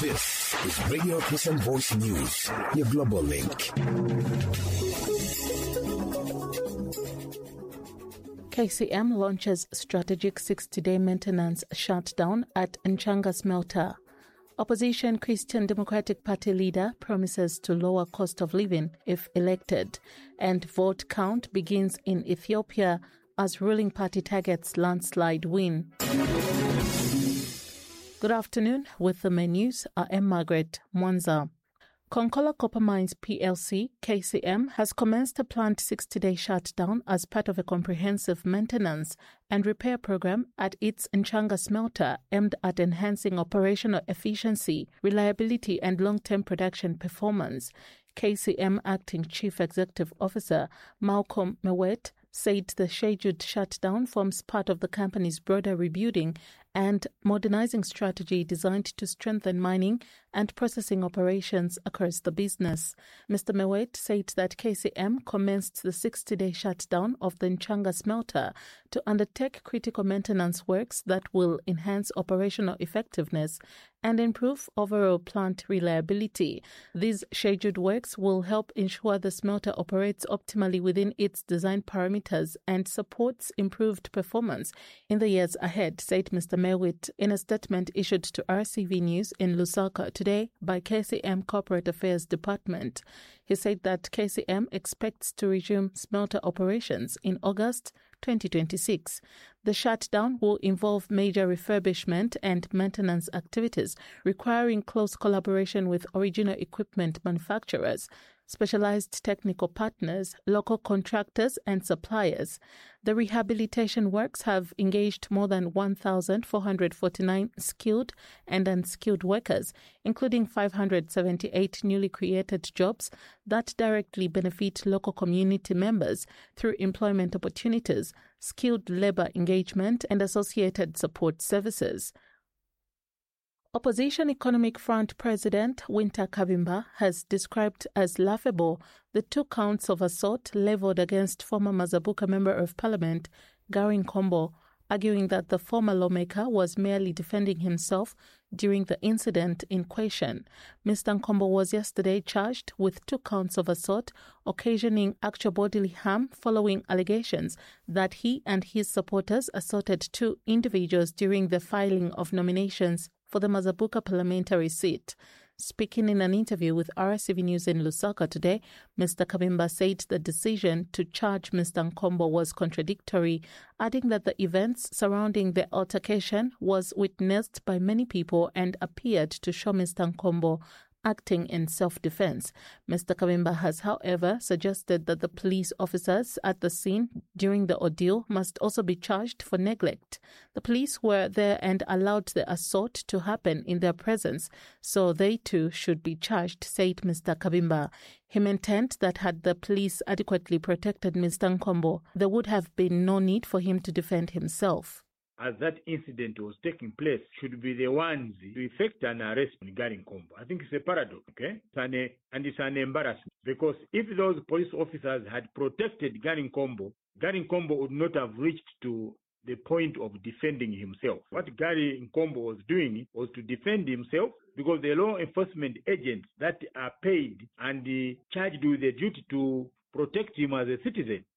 This is Radio Christian Voice News, your global link. KCM launches strategic 60-day maintenance shutdown at Nchanga Smelter. Opposition Christian Democratic Party leader promises to lower cost of living if elected. And vote count begins in Ethiopia as ruling party targets landslide win. Good afternoon. With the main news, I am Margaret Mwanza. Konkola Copper Mines PLC, KCM, has commenced a planned 60-day shutdown as part of a comprehensive maintenance and repair program at its Nchanga smelter aimed at enhancing operational efficiency, reliability and long-term production performance. KCM Acting Chief Executive Officer Malcolm Mewet said the scheduled shutdown forms part of the company's broader rebuilding and modernizing strategy designed to strengthen mining and processing operations across the business. Mr. Mewet said that KCM commenced the 60-day shutdown of the Nchanga smelter to undertake critical maintenance works that will enhance operational effectiveness and improve overall plant reliability. These scheduled works will help ensure the smelter operates optimally within its design parameters and supports improved performance in the years ahead, said Mr. Mewet in a statement issued to RCV News in Lusaka today by KCM Corporate Affairs Department. He said that KCM expects to resume smelter operations in August 2026. The shutdown will involve major refurbishment and maintenance activities requiring close collaboration with original equipment manufacturers, specialized technical partners, local contractors and suppliers. The rehabilitation works have engaged more than 1,449 skilled and unskilled workers, including 578 newly created jobs that directly benefit local community members through employment opportunities, skilled labor engagement and associated support services. Opposition Economic Front President Winter Kabimba has described as laughable the 2 counts of assault leveled against former Mazabuka Member of Parliament Gary Nkombo, arguing that the former lawmaker was merely defending himself during the incident in question. Mr. Nkombo was yesterday charged with 2 counts of assault, occasioning actual bodily harm following allegations that he and his supporters assaulted 2 individuals during the filing of nominations for the Mazabuka parliamentary seat. Speaking in an interview with RCV News in Lusaka today, Mr. Kabimba said the decision to charge Mr. Nkombo was contradictory, adding that the events surrounding the altercation was witnessed by many people and appeared to show Mr. Nkombo acting in self-defense. Mr. Kabimba has, however, suggested that the police officers at the scene during the ordeal must also be charged for neglect. The police were there and allowed the assault to happen in their presence, so they too should be charged, said Mr. Kabimba. He maintained that had the police adequately protected Mr. Nkombo, there would have been no need for him to defend himself. As that incident was taking place, should be the ones to effect an arrest regarding Nkombo. I think it's a paradox, okay? It's an embarrassment. Because if those police officers had protected Gary Nkombo would not have reached to the point of defending himself. What Gary Nkombo was doing was to defend himself because the law enforcement agents that are paid and charged with the duty to protect him as a citizen